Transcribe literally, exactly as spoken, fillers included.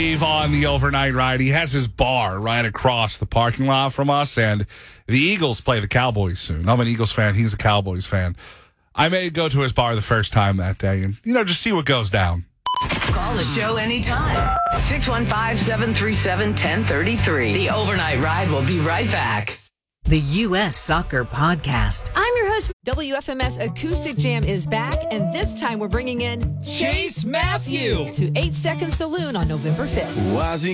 On the overnight ride, he has his bar right across the parking lot from us, and the Eagles play the Cowboys soon. I'm an Eagles fan. He's a Cowboys fan. I may go to his bar the first time that day and, you know, just see what goes down. Call the show anytime. six one five, seven three seven, one zero three three. The Overnight Ride will be right back. The U S Soccer Podcast. I'm your host. W F M S Acoustic Jam is back, and this time we're bringing in Chase Matthew to eight second Saloon on November fifth. Why is he